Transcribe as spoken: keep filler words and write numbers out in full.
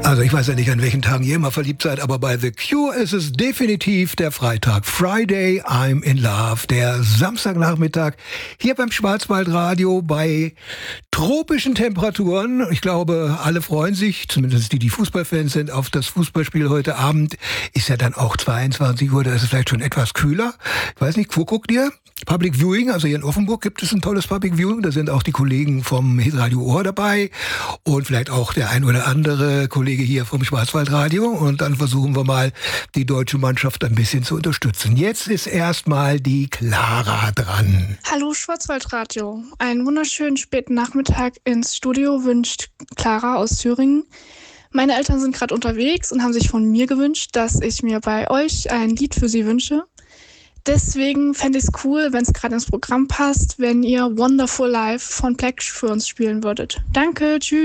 Also ich weiß ja nicht, an welchen Tagen ihr immer verliebt seid, aber bei The Cure ist es definitiv der Freitag. Friday, I'm in Love. Der Samstagnachmittag hier beim Schwarzwaldradio bei tropischen Temperaturen. Ich glaube, alle freuen sich, zumindest die, die Fußballfans sind, auf das Fußballspiel heute Abend. Ist ja dann auch zweiundzwanzig Uhr, da ist es vielleicht schon etwas kühler. Ich weiß nicht, wo guckt ihr? Public Viewing, also hier in Offenburg gibt es ein tolles Public Viewing. Da sind auch die Kollegen vom Hitradio Ohr dabei und vielleicht auch der ein oder andere Kollege hier vom Schwarzwaldradio. Und dann versuchen wir mal, die deutsche Mannschaft ein bisschen zu unterstützen. Jetzt ist erstmal die Clara dran. Hallo Schwarzwaldradio. Einen wunderschönen späten Nachmittag ins Studio wünscht Clara aus Thüringen. Meine Eltern sind gerade unterwegs und haben sich von mir gewünscht, dass ich mir bei euch ein Lied für sie wünsche. Deswegen fände ich es cool, wenn es gerade ins Programm passt, wenn ihr Wonderful Life von Plex für uns spielen würdet. Danke, tschüss.